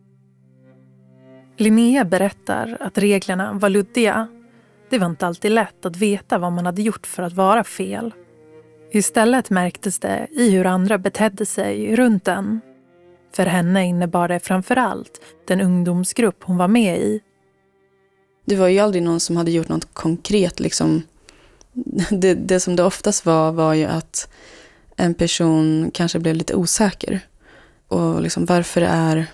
Linnea berättar att reglerna var luddiga. Det var inte alltid lätt att veta vad man hade gjort för att vara fel. Istället märktes det i hur andra betedde sig runt den. För henne innebar det framförallt den ungdomsgrupp hon var med i. Det var ju aldrig någon som hade gjort något konkret. Liksom. Det som det oftast var ju att en person kanske blev lite osäker. Och liksom, varför är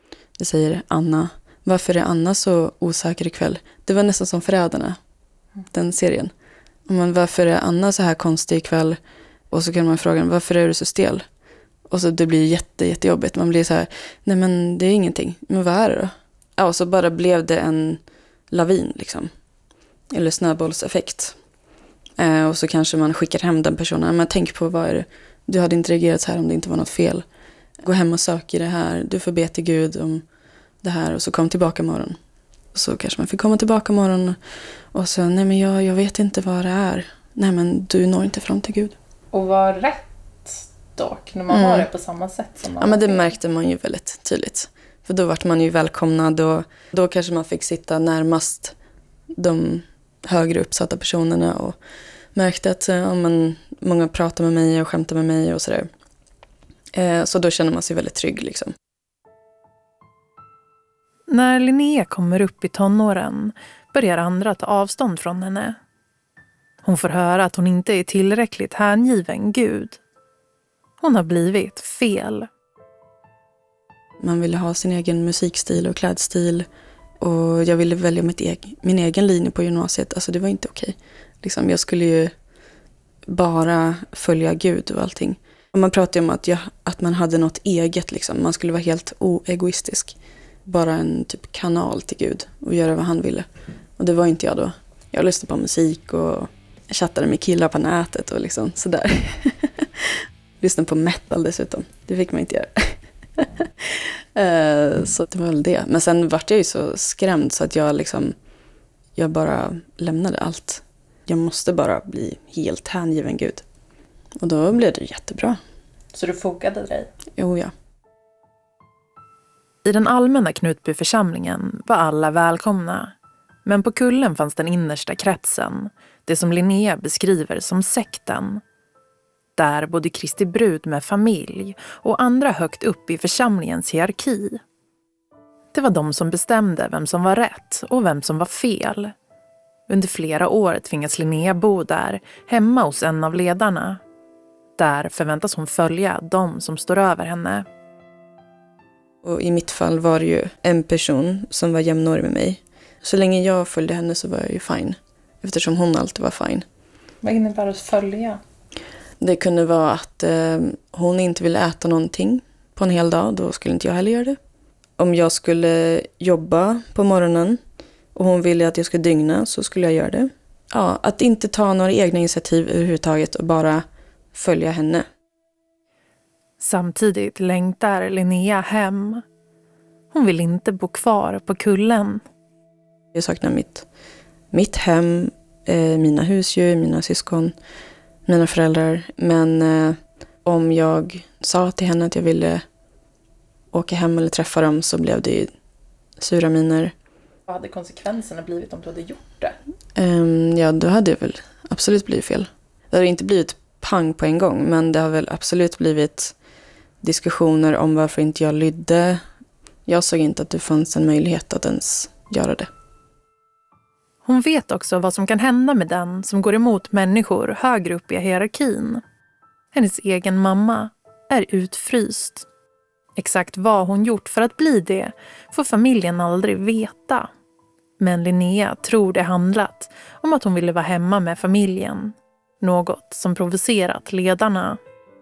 Anna så osäker ikväll? Det var nästan som Förrädarna, den serien. Men varför är Anna så här konstig ikväll? Och så kan man fråga, varför är du så stel? Och så det blir jättejobbigt. Man blir så här, nej men det är ingenting. Men vad är det då? Ja, och så bara blev det en lavin liksom. Eller snöbollseffekt. Och så kanske man skickar hem den personen. Men tänk på vad är det? Du hade inte reagerat så här om det inte var något fel. Gå hem och sök i det här. Du får be till Gud om det här. Och så kom tillbaka imorgon. Och så kanske man fick komma tillbaka imorgon. Och så, nej men jag vet inte vad det är. Nej men du når inte fram till Gud. Och var rätt dock när man var det på samma sätt som man men det märkte man ju väldigt tydligt. För då vart man ju välkomnad och då kanske man fick sitta närmast de högre uppsatta personerna och märkte att många pratade med mig och skämtade med mig och sådär. Så då känner man sig väldigt trygg liksom. När Linnea kommer upp i tonåren börjar andra ta avstånd från henne. Hon får höra att hon inte är tillräckligt hängiven Gud. Hon har blivit fel. Man ville ha sin egen musikstil och klädstil. Och jag ville välja min egen linje på gymnasiet. Alltså det var inte okej. Liksom, jag skulle ju bara följa Gud och allting. Och man pratade om att man hade något eget. Liksom. Man skulle vara helt oegoistisk. Bara en typ kanal till Gud och göra vad han ville. Och det var inte jag då. Jag lyssnade på musik och chattade med killar på nätet och liksom sådär. Lyssnade på metal dessutom. Det fick man inte göra. Så det var väl det. Men sen vart jag ju så skrämd så att jag bara lämnade allt. Jag måste bara bli helt hängiven Gud. Och då blev det jättebra. Så du fogade dig? Jo, ja. I den allmänna Knutbyförsamlingen var alla välkomna. Men på kullen fanns den innersta kretsen, det som Linnea beskriver som sekten. Där bodde Kristi brud med familj och andra högt upp i församlingens hierarki. Det var de som bestämde vem som var rätt och vem som var fel. Under flera år tvingas Linnea bo där, hemma hos en av ledarna. Där förväntas hon följa de som står över henne. Och i mitt fall var det ju en person som var jämnårig med mig. Så länge jag följde henne så var jag ju fine. Eftersom hon alltid var fine. Vad innebär att följa? Det kunde vara att hon inte ville äta någonting på en hel dag. Då skulle inte jag heller göra det. Om jag skulle jobba på morgonen och hon ville att jag skulle dygna så skulle jag göra det. Ja, att inte ta några egna initiativ överhuvudtaget och bara följa henne. Samtidigt längtar Linnea hem. Hon vill inte bo kvar på kullen. Jag saknar mitt hem, mina husdjur, mina syskon, mina föräldrar. Men om jag sa till henne att jag ville åka hem eller träffa dem så blev det sura miner. Vad hade konsekvenserna blivit om du hade gjort det? Ja, då hade det väl absolut blivit fel. Det hade inte blivit pang på en gång, men det har väl absolut blivit diskussioner om varför inte jag lydde. Jag såg inte att det fanns en möjlighet att ens göra det. Hon vet också vad som kan hända med den som går emot människor högre upp i hierarkin. Hennes egen mamma är utfryst. Exakt vad hon gjort för att bli det får familjen aldrig veta. Men Linnea tror det handlat om att hon ville vara hemma med familjen. Något som provocerat ledarna.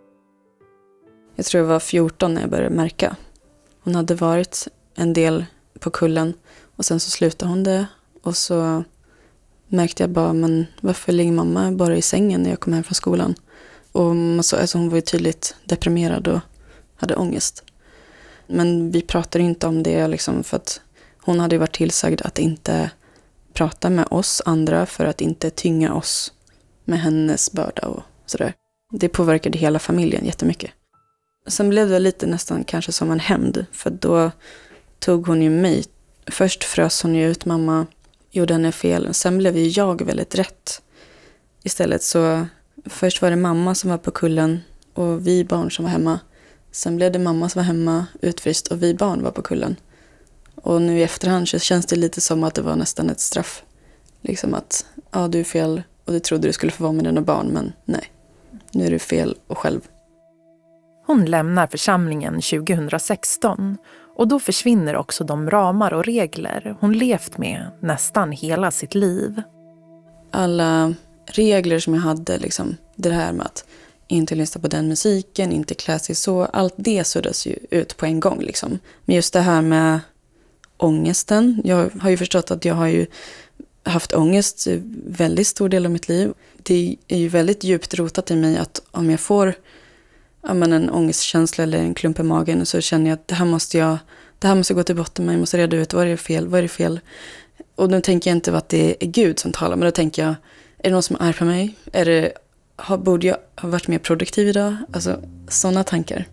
Jag tror jag var 14 när jag började märka. Hon hade varit en del på kullen och sen så slutade hon det. Och så märkte jag bara, men varför ligger mamma bara i sängen när jag kom hem från skolan? Och alltså hon var ju tydligt deprimerad och hade ångest. Men vi pratade inte om det liksom, för att hon hade varit tillsagd att inte prata med oss andra för att inte tynga oss med hennes börda och sådär. Det påverkade hela familjen jättemycket. Sen blev det lite nästan kanske som en hämnd, för då tog hon ju mig. Först frös hon ju ut mamma, gjorde henne fel. Sen blev ju jag väldigt rätt. Istället så först var det mamma som var på kullen och vi barn som var hemma. Sen blev det mamma som var hemma, utfryst, och vi barn var på kullen. Och nu i efterhand så känns det lite som att det var nästan ett straff. Liksom att, ja, du är fel och du trodde du skulle få vara med dina barn, men nej. Nu är du fel och själv. Hon lämnar församlingen 2016 och då försvinner också de ramar och regler hon levt med nästan hela sitt liv. Alla regler som jag hade, liksom, det här med att inte lyssna på den musiken, inte klä sig så, allt det suddas ju ut på en gång. Liksom. Men just det här med ångesten, jag har ju förstått att jag har ju haft ångest väldigt stor del av mitt liv. Det är ju väldigt djupt rotat i mig att om jag får en ångestkänsla eller en klump i magen så känner jag att det här måste gå till botten med, jag måste reda ut vad är det fel. Och nu tänker jag inte att det är Gud som talar, men då tänker jag, är det någon som är arg på mig? Borde jag ha varit mer produktiv idag? Alltså sådana tankar.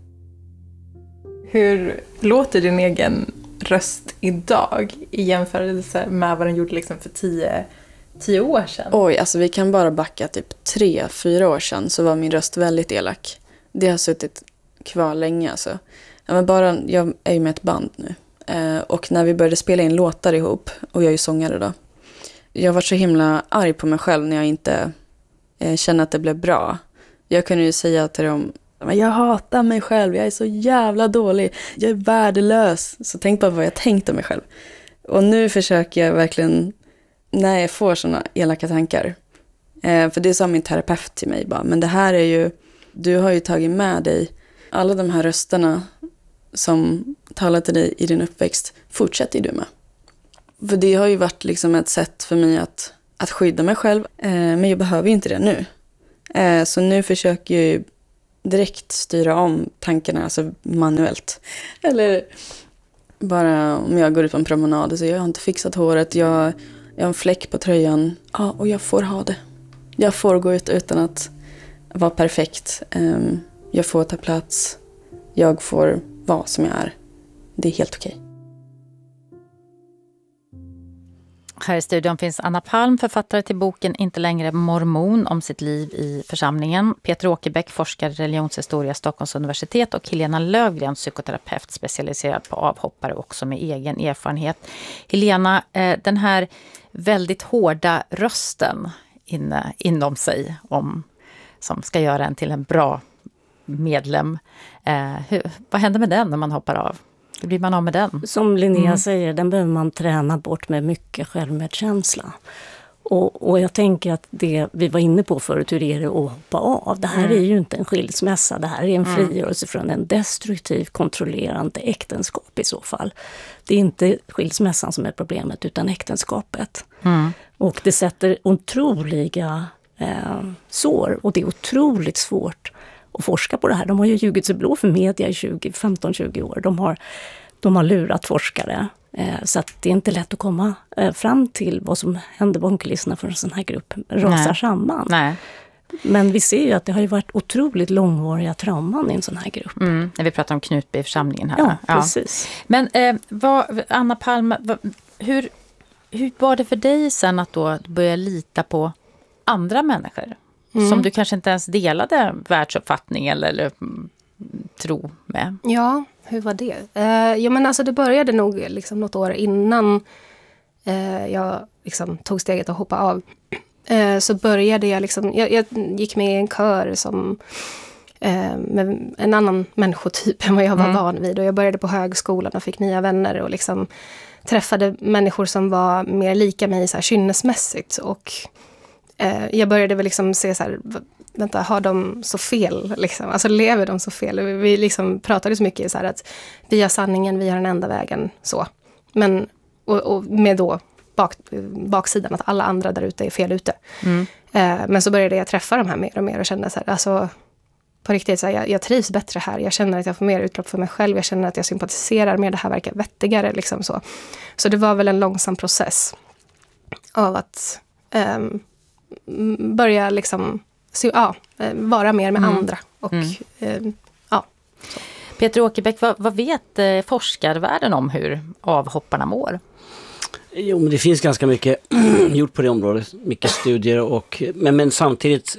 Hur låter din egen röst idag i jämförelse med vad den gjorde liksom för 10 år sedan? Oj, alltså vi kan bara backa typ 3-4 år sedan så var min röst väldigt elak. Det har suttit kvar länge alltså. Ja, men jag är ju med ett band nu. Och när vi började spela in låtar ihop, och jag är ju sångare då. Jag var så himla arg på mig själv när jag inte kände att det blev bra. Jag kunde ju säga till dem Jag hatar mig själv, jag är så jävla dålig, jag är värdelös. Så tänk bara vad jag tänkte om mig själv. Och nu försöker jag verkligen, när jag får såna elaka tankar. För det sa min terapeut till mig bara, men det här är ju, du har ju tagit med dig alla de här rösterna som talar till dig i din uppväxt, fortsätter du med. För det har ju varit liksom ett sätt för mig att skydda mig själv, men jag behöver ju inte det nu. Så nu försöker jag ju direkt styra om tankarna, alltså manuellt. Eller bara om jag går ut på en promenad så jag har inte fixat håret, jag har en fläck på tröjan. Ja, och jag får ha det. Jag får gå ut utan att vara perfekt. Jag får ta plats. Jag får vara som jag är. Det är helt okej. Här i studion finns Anna Palm, författare till boken Inte längre mormon, om sitt liv i församlingen. Peter Åkerbäck, forskare i religionshistoria, Stockholms universitet, och Helena Löfgren, psykoterapeut specialiserad på avhoppare, också med egen erfarenhet. Helena, den här väldigt hårda rösten inom sig som ska göra en till en bra medlem. Vad händer med den när man hoppar av? Hur blir man av med den? Som Linnea säger, den behöver man träna bort med mycket självmedkänsla. Och jag tänker att det vi var inne på förut, hur är det att hoppa av? Det här är ju inte en skilsmässa, det här är en frigörelse från en destruktiv, kontrollerande äktenskap i så fall. Det är inte skilsmässan som är problemet, utan äktenskapet. Och det sätter otroliga sår, och det är otroligt svårt att forska på det här. De har ju ljugit sig blå för media i 15-20 år. De har lurat forskare. Så att det är inte lätt att komma fram till vad som händer bakom kulisserna för en sån här grupp rasar samman. Nej. Men vi ser ju att det har ju varit otroligt långvariga trauman i en sån här grupp. När vi pratar om Knutby-församlingen här. Ja, precis. Men Anna Palm, hur var det för dig sen att då börja lita på andra människor? Som du kanske inte ens delade världsuppfattning eller tro med. Ja, hur var det? Men alltså det började nog liksom något år innan jag liksom tog steget att hoppa av. Så började jag liksom, jag gick med i en kör som med en annan människotyp än vad jag var van vid. Och jag började på högskolan och fick nya vänner och liksom träffade människor som var mer lika mig så här kynnesmässigt. Och jag började väl liksom se så här, vänta, har de så fel? Liksom? Alltså lever de så fel? Vi liksom pratade så mycket så här att vi har sanningen, vi har den enda vägen. Så. Men, och med då baksidan att alla andra där ute är fel ute. Men så började jag träffa de här mer och mer och kände så här, alltså på riktigt, så här, jag trivs bättre här. Jag känner att jag får mer utlopp för mig själv. Jag känner att jag sympatiserar med det här, verkar vettigare. Liksom så det var väl en långsam process av att börja liksom vara mer med andra. Och, Peter Åkerbäck, vad vet forskarvärlden om hur avhopparna mår? Jo, men det finns ganska mycket gjort på det området. Mycket studier men samtidigt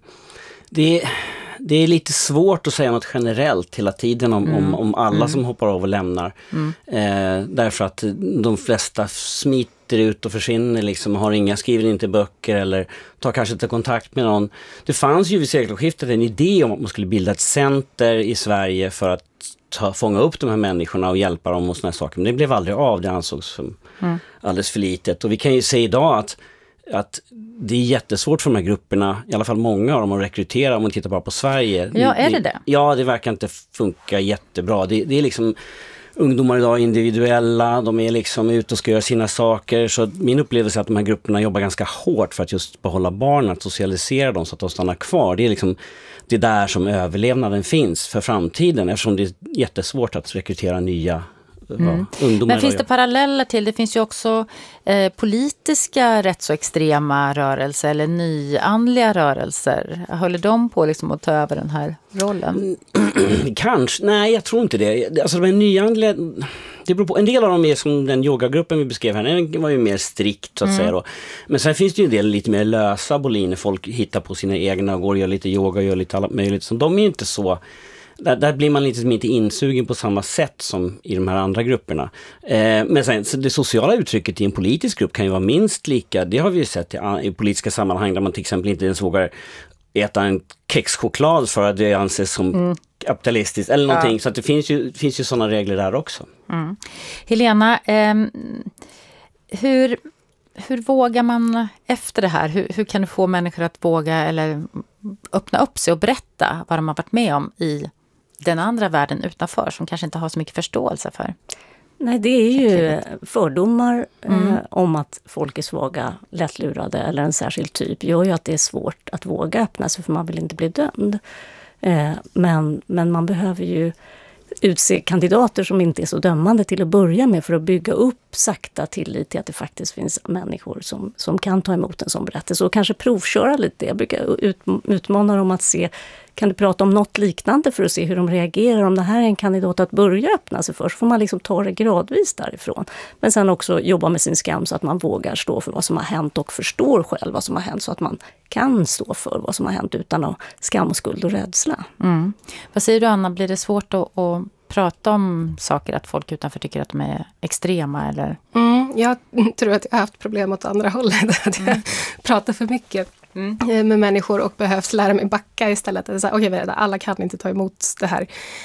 det är lite svårt att säga något generellt hela tiden om alla som hoppar av och lämnar. Därför att de flesta smiter ut och försvinner liksom, skriver inte böcker eller tar kanske inte kontakt med någon. Det fanns ju vid sekelskiftet en idé om att man skulle bilda ett center i Sverige för att fånga upp de här människorna och hjälpa dem och såna här saker. Men det blev aldrig av, det ansågs som alldeles för litet. Och vi kan ju säga idag att det är jättesvårt för de här grupperna, i alla fall många av dem, att rekrytera om man tittar bara på Sverige. Ja, är det? Ja, det verkar inte funka jättebra. Det är liksom, ungdomar idag är individuella, de är liksom ute och ska göra sina saker. Så min upplevelse är att de här grupperna jobbar ganska hårt för att just behålla barnen, att socialisera dem så att de stannar kvar. Det är liksom det där som överlevnaden finns för framtiden, eftersom det är jättesvårt att rekrytera nya ungdomar. Men finns det paralleller till? Det finns ju också politiska rätt så extrema rörelser eller nyandliga rörelser. Håller de på liksom att ta över den här rollen? Kanske. Nej, jag tror inte det. Alltså de nyandliga, det beror på. En del av dem är som den yogagruppen vi beskrev här. Den var ju mer strikt så att säga då. Men sen finns det ju en del lite mer lösa boliner. Folk hittar på sina egna och går och gör lite yoga och gör lite allt möjligt. Så de är inte så... Där blir man lite inte insugen på samma sätt som i de här andra grupperna. Men sen, så det sociala uttrycket i en politisk grupp kan ju vara minst lika. Det har vi ju sett i politiska sammanhang där man till exempel inte ens vågar äta en kexchoklad för att det anses som kapitalistiskt eller någonting. Ja. Så att det finns ju sådana regler där också. Mm. Helena, hur vågar man efter det här? Hur kan du få människor att våga eller öppna upp sig och berätta vad de har varit med om i den andra världen utanför som kanske inte har så mycket förståelse för? Nej, det är ju fördomar om att folk är svaga, lättlurade eller en särskild typ gör ju att det är svårt att våga öppna sig för man vill inte bli dömd. Men man behöver ju utse kandidater som inte är så dömande till att börja med för att bygga upp sakta tillit till att det faktiskt finns människor som kan ta emot en sån berättelse och kanske provköra lite. Jag brukar utmana dem att se, kan du prata om något liknande för att se hur de reagerar? Om det här är en kandidat att börja öppna sig för så får man liksom ta det gradvis därifrån. Men sen också jobba med sin skam så att man vågar stå för vad som har hänt och förstår själv vad som har hänt så att man kan stå för vad som har hänt utan att skam och skuld och rädsla. Mm. Vad säger du, Anna? Blir det svårt att prata om saker att folk utanför tycker att de är extrema eller? Jag tror att jag har haft problem åt andra hållet. Att jag pratar för mycket med människor och behövs lära mig backa istället. Okej, alla kan inte ta emot det här.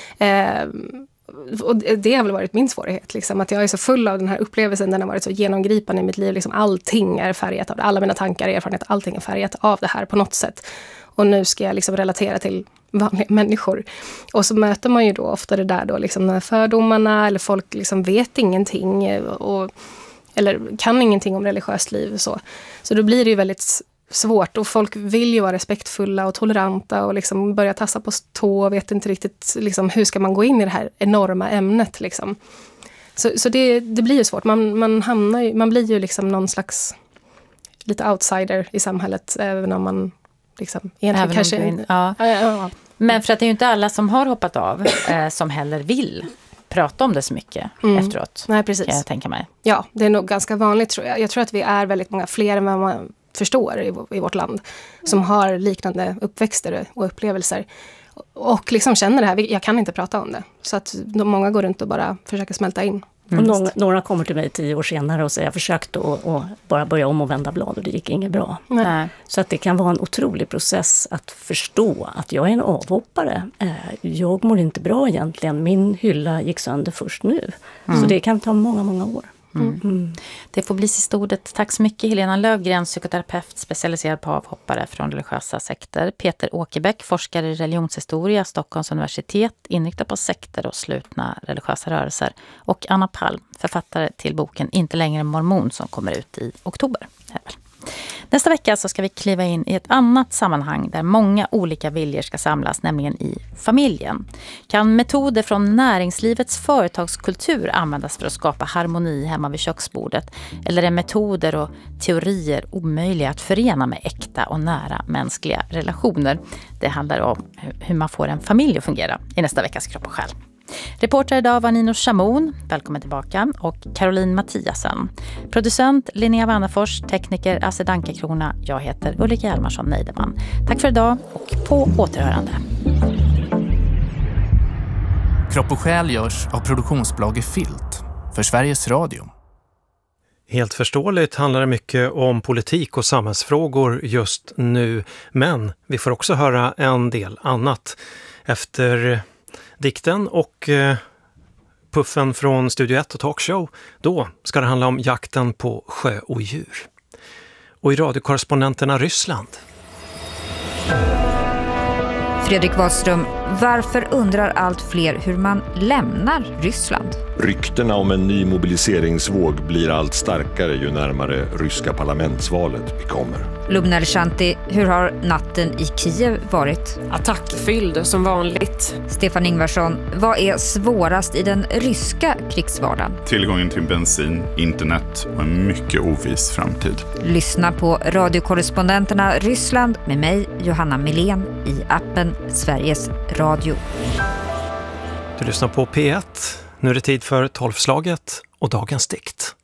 Och det har väl varit min svårighet. Liksom, att jag är så full av den här upplevelsen. Den har varit så genomgripande i mitt liv. Liksom, allting är färgat av det. Alla mina tankar och erfarenheter. Allting är färgat av det här på något sätt. Och nu ska jag liksom relatera till vanliga människor. Och så möter man ju då ofta det där då, liksom, de här fördomarna. Eller folk liksom vet ingenting. Eller kan ingenting om religiöst liv. Så då blir det ju väldigt svårt. Och folk vill ju vara respektfulla och toleranta. Och liksom börja tassa på tå. Och vet inte riktigt liksom, hur ska man gå in i det här enorma ämnet. Liksom. Så det blir ju svårt. Man blir ju liksom någon slags lite outsider i samhället. Även om man liksom egentligen kanske... Ja. Men för att det är ju inte alla som har hoppat av som heller vill prata om det så mycket efteråt. Nej, precis. Kan jag tänka mig. Ja, det är nog ganska vanligt tror jag. Jag tror att vi är väldigt många fler än vad man förstår i vårt land som har liknande uppväxter och upplevelser. Och liksom känner det här, jag kan inte prata om det. Så att många går runt och bara försöker smälta in. Och några kommer till mig 10 år senare och säger jag försökte att bara börja om och vända blad och det gick inget bra. Nej. Så att det kan vara en otrolig process att förstå att jag är en avhoppare. Jag mår inte bra egentligen. Min hylla gick sönder först nu. Så det kan ta många, många år. Det får bli sista ordet. Tack så mycket Helena Löfgren, psykoterapeut specialiserad på avhoppare från religiösa sekter. Peter Åkerbäck, forskare i religionshistoria, Stockholms universitet, inriktad på sekter och slutna religiösa rörelser. Och Anna Palm, författare till boken Inte längre mormon som kommer ut i oktober. Nästa vecka så ska vi kliva in i ett annat sammanhang där många olika viljor ska samlas, nämligen i familjen. Kan metoder från näringslivets företagskultur användas för att skapa harmoni hemma vid köksbordet? Eller är metoder och teorier omöjliga att förena med äkta och nära mänskliga relationer? Det handlar om hur man får en familj att fungera i nästa veckas Kropp och själ. Reporter idag var Nino Chamon, välkommen tillbaka, och Caroline Mattiasen. Producent Linnea Wannefors, tekniker Asse Dankekrona. Jag heter Ulrika Hjalmarsson Neideman. Tack för idag och på återhörande. Kropp och själ görs av produktionsbolaget Filt för Sveriges Radio. Helt förståeligt handlar det mycket om politik och samhällsfrågor just nu, men vi får också höra en del annat. Efter dikten och puffen från Studio 1 och Talkshow, då ska det handla om jakten på sjöodjur. Och i radiokorrespondenterna Ryssland. Fredrik Wahlström, varför undrar allt fler hur man lämnar Ryssland? Ryktena om en ny mobiliseringsvåg blir allt starkare ju närmare ryska parlamentsvalet vi kommer. Lubna Shanti, hur har natten i Kiev varit? Attackfylld som vanligt. Stefan Ingvarsson, vad är svårast i den ryska krigsvardagen? Tillgången till bensin, internet och en mycket oviss framtid. Lyssna på radiokorrespondenterna Ryssland med mig, Johanna Milén, i appen Sveriges Radio. Du lyssnar på P1. Nu är det tid för 12-slaget och dagens dikt.